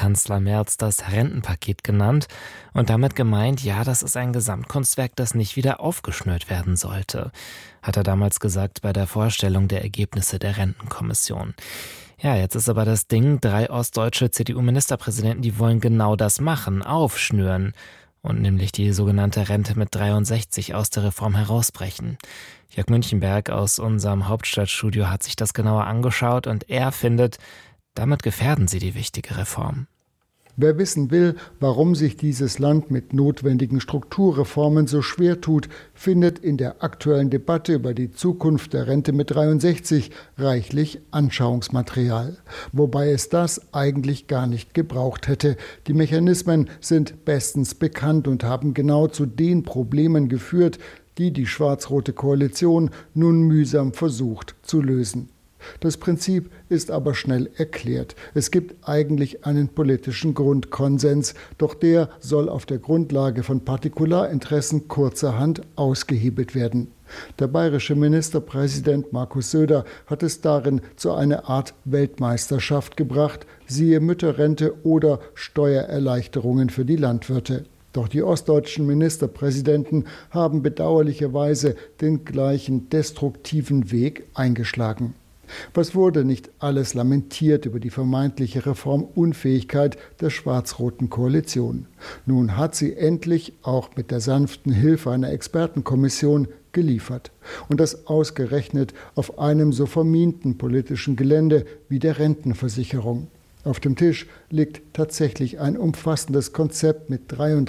Kanzler Merz das Rentenpaket genannt und damit gemeint, ja, das ist ein Gesamtkunstwerk, das nicht wieder aufgeschnürt werden sollte, hat er damals gesagt bei der Vorstellung der Ergebnisse der Rentenkommission. Ja, jetzt ist aber das Ding, 3 ostdeutsche CDU-Ministerpräsidenten, die wollen genau das machen, aufschnüren und nämlich die sogenannte Rente mit 63 aus der Reform herausbrechen. Jörg Münchenberg aus unserem Hauptstadtstudio hat sich das genauer angeschaut und er findet, damit gefährden sie die wichtige Reform. Wer wissen will, warum sich dieses Land mit notwendigen Strukturreformen so schwer tut, findet in der aktuellen Debatte über die Zukunft der Rente mit 63 reichlich Anschauungsmaterial. Wobei es das eigentlich gar nicht gebraucht hätte. Die Mechanismen sind bestens bekannt und haben genau zu den Problemen geführt, die die schwarz-rote Koalition nun mühsam versucht zu lösen. Das Prinzip ist aber schnell erklärt. Es gibt eigentlich einen politischen Grundkonsens, doch der soll auf der Grundlage von Partikularinteressen kurzerhand ausgehebelt werden. Der bayerische Ministerpräsident Markus Söder hat es darin zu einer Art Weltmeisterschaft gebracht, siehe Mütterrente oder Steuererleichterungen für die Landwirte. Doch die ostdeutschen Ministerpräsidenten haben bedauerlicherweise den gleichen destruktiven Weg eingeschlagen. Was wurde nicht alles lamentiert über die vermeintliche Reformunfähigkeit der schwarz-roten Koalition? Nun hat sie endlich auch mit der sanften Hilfe einer Expertenkommission geliefert. Und das ausgerechnet auf einem so verminten politischen Gelände wie der Rentenversicherung. Auf dem Tisch liegt tatsächlich ein umfassendes Konzept mit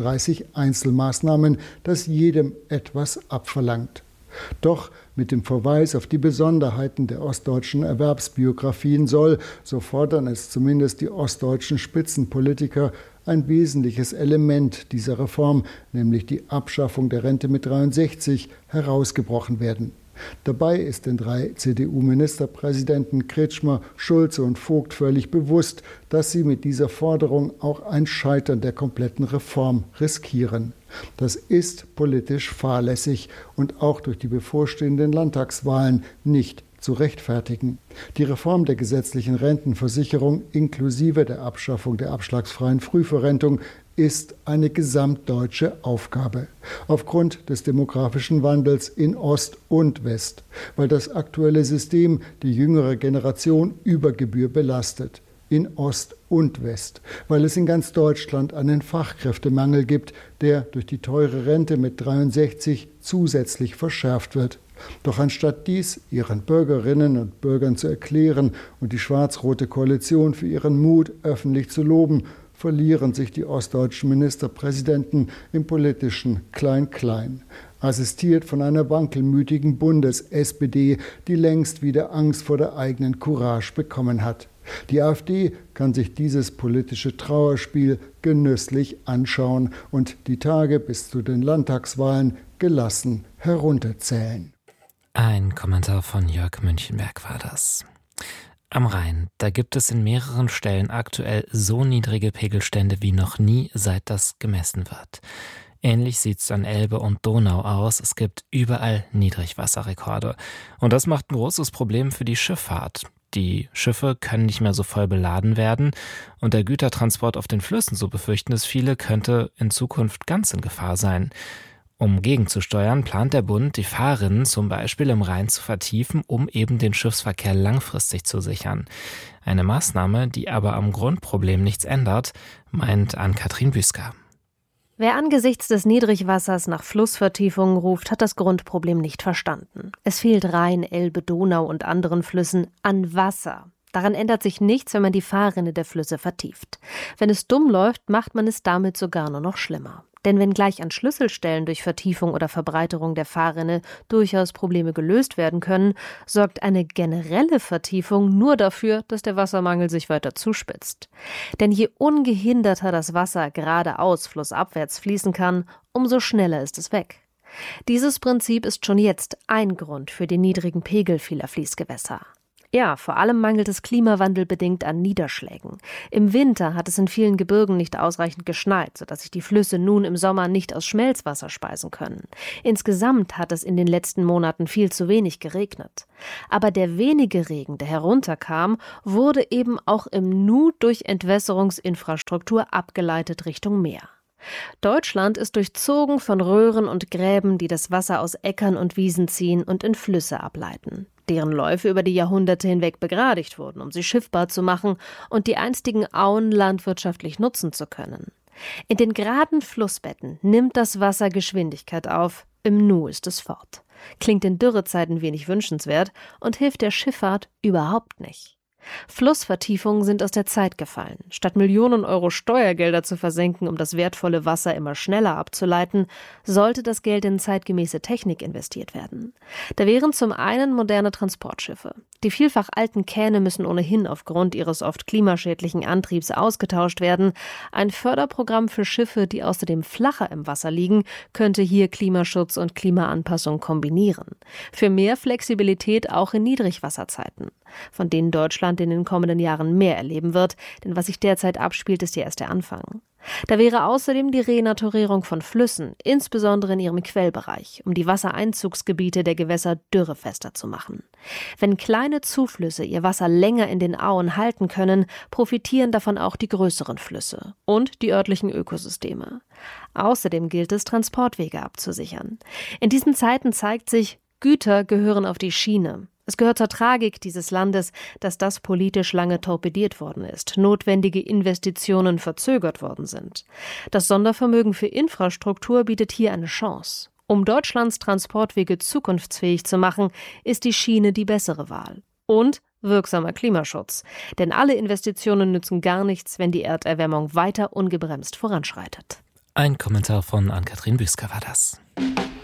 33 Einzelmaßnahmen, das jedem etwas abverlangt. Doch mit dem Verweis auf die Besonderheiten der ostdeutschen Erwerbsbiografien soll, so fordern es zumindest die ostdeutschen Spitzenpolitiker, ein wesentliches Element dieser Reform, nämlich die Abschaffung der Rente mit 63, herausgebrochen werden. Dabei ist den 3 CDU-Ministerpräsidenten Kretschmer, Schulze und Vogt völlig bewusst, dass sie mit dieser Forderung auch ein Scheitern der kompletten Reform riskieren. Das ist politisch fahrlässig und auch durch die bevorstehenden Landtagswahlen nicht zu rechtfertigen. Die Reform der gesetzlichen Rentenversicherung inklusive der Abschaffung der abschlagsfreien Frühverrentung ist eine gesamtdeutsche Aufgabe. Aufgrund des demografischen Wandels in Ost und West, weil das aktuelle System die jüngere Generation über Gebühr belastet. In Ost und West, weil es in ganz Deutschland einen Fachkräftemangel gibt, der durch die teure Rente mit 63 zusätzlich verschärft wird. Doch anstatt dies ihren Bürgerinnen und Bürgern zu erklären und die schwarz-rote Koalition für ihren Mut öffentlich zu loben, verlieren sich die ostdeutschen Ministerpräsidenten im politischen Klein-Klein, assistiert von einer wankelmütigen Bundes-SPD, die längst wieder Angst vor der eigenen Courage bekommen hat. Die AfD kann sich dieses politische Trauerspiel genüsslich anschauen und die Tage bis zu den Landtagswahlen gelassen herunterzählen. Ein Kommentar von Jörg Münchenberg war das. Am Rhein, da gibt es in mehreren Stellen aktuell so niedrige Pegelstände wie noch nie, seit das gemessen wird. Ähnlich sieht's an Elbe und Donau aus. Es gibt überall Niedrigwasserrekorde. Und das macht ein großes Problem für die Schifffahrt. Die Schiffe können nicht mehr so voll beladen werden und der Gütertransport auf den Flüssen, so befürchten es viele, könnte in Zukunft ganz in Gefahr sein. Um gegenzusteuern, plant der Bund, die Fahrrinnen zum Beispiel im Rhein zu vertiefen, um eben den Schiffsverkehr langfristig zu sichern. Eine Maßnahme, die aber am Grundproblem nichts ändert, meint Ann-Kathrin Büsker. Wer angesichts des Niedrigwassers nach Flussvertiefungen ruft, hat das Grundproblem nicht verstanden. Es fehlt Rhein, Elbe, Donau und anderen Flüssen an Wasser. Daran ändert sich nichts, wenn man die Fahrrinne der Flüsse vertieft. Wenn es dumm läuft, macht man es damit sogar nur noch schlimmer. Denn wenn gleich an Schlüsselstellen durch Vertiefung oder Verbreiterung der Fahrrinne durchaus Probleme gelöst werden können, sorgt eine generelle Vertiefung nur dafür, dass der Wassermangel sich weiter zuspitzt. Denn je ungehinderter das Wasser geradeaus flussabwärts fließen kann, umso schneller ist es weg. Dieses Prinzip ist schon jetzt ein Grund für den niedrigen Pegel vieler Fließgewässer. Ja, vor allem mangelt es klimawandelbedingt an Niederschlägen. Im Winter hat es in vielen Gebirgen nicht ausreichend geschneit, sodass sich die Flüsse nun im Sommer nicht aus Schmelzwasser speisen können. Insgesamt hat es in den letzten Monaten viel zu wenig geregnet. Aber der wenige Regen, der herunterkam, wurde eben auch im Nu durch Entwässerungsinfrastruktur abgeleitet Richtung Meer. Deutschland ist durchzogen von Röhren und Gräben, die das Wasser aus Äckern und Wiesen ziehen und in Flüsse ableiten, deren Läufe über die Jahrhunderte hinweg begradigt wurden, um sie schiffbar zu machen und die einstigen Auen landwirtschaftlich nutzen zu können. In den geraden Flussbetten nimmt das Wasser Geschwindigkeit auf, im Nu ist es fort. Klingt in Dürrezeiten wenig wünschenswert und hilft der Schifffahrt überhaupt nicht. Flussvertiefungen sind aus der Zeit gefallen. Statt Millionen Euro Steuergelder zu versenken, um das wertvolle Wasser immer schneller abzuleiten, sollte das Geld in zeitgemäße Technik investiert werden. Da wären zum einen moderne Transportschiffe. Die vielfach alten Kähne müssen ohnehin aufgrund ihres oft klimaschädlichen Antriebs ausgetauscht werden. Ein Förderprogramm für Schiffe, die außerdem flacher im Wasser liegen, könnte hier Klimaschutz und Klimaanpassung kombinieren. Für mehr Flexibilität auch in Niedrigwasserzeiten, von denen Deutschland in den kommenden Jahren mehr erleben wird, denn was sich derzeit abspielt, ist ja erst der Anfang. Da wäre außerdem die Renaturierung von Flüssen, insbesondere in ihrem Quellbereich, um die Wassereinzugsgebiete der Gewässer dürrefester zu machen. Wenn kleine Zuflüsse ihr Wasser länger in den Auen halten können, profitieren davon auch die größeren Flüsse und die örtlichen Ökosysteme. Außerdem gilt es, Transportwege abzusichern. In diesen Zeiten zeigt sich, Güter gehören auf die Schiene. Es gehört zur Tragik dieses Landes, dass das politisch lange torpediert worden ist, notwendige Investitionen verzögert worden sind. Das Sondervermögen für Infrastruktur bietet hier eine Chance. Um Deutschlands Transportwege zukunftsfähig zu machen, ist die Schiene die bessere Wahl. Und wirksamer Klimaschutz. Denn alle Investitionen nützen gar nichts, wenn die Erderwärmung weiter ungebremst voranschreitet. Ein Kommentar von Ann-Kathrin Büsker war das.